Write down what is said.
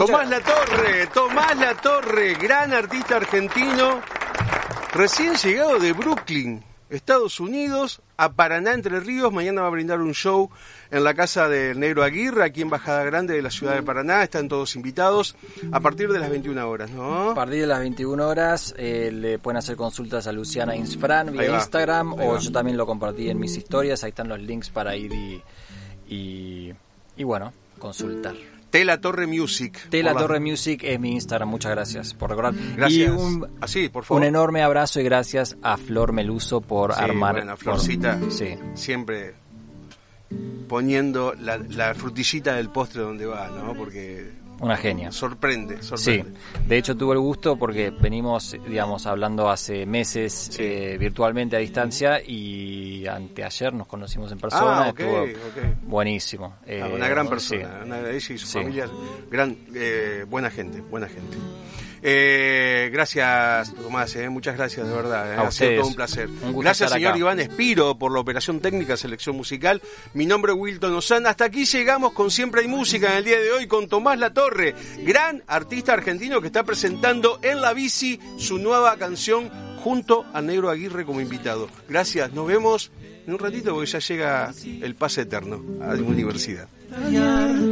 Tomás Latorre, gran artista argentino, recién llegado de Brooklyn, Estados Unidos, a Paraná, Entre Ríos. Mañana va a brindar un show en la casa del Negro Aguirre, aquí en Bajada Grande de la ciudad de Paraná. Están todos invitados a partir de las 21 horas, ¿no? A partir de las 21 horas le pueden hacer consultas a Luciana Insfran vía Instagram, o yo también lo compartí en mis historias. Ahí están los links para ir y bueno, consultar. Tela Torre Music. Tela Torre Music es mi Instagram, muchas gracias por recordar. Gracias. Y por favor. Un enorme abrazo y gracias a Flor Meluso por armar. Bueno, Florcita, siempre poniendo la frutillita del postre donde va, ¿no? Porque una genia. Sorprende. Sí, de hecho tuve el gusto porque venimos, digamos, hablando hace meses virtualmente a distancia, y anteayer nos conocimos en persona. Estuvo buenísimo. Una gran persona, ella y su familia, buena gente. Gracias, Tomás, muchas gracias, de verdad. Ha sido todo un placer. Gracias, señor Iván Espiro, por la operación técnica, selección musical. Mi nombre es Wilton Osana. Hasta aquí llegamos con Siempre hay Música en el día de hoy con Tomás Latorre, gran artista argentino que está presentando en la bici su nueva canción junto al Negro Aguirre como invitado. Gracias, nos vemos en un ratito porque ya llega el pase eterno a la universidad.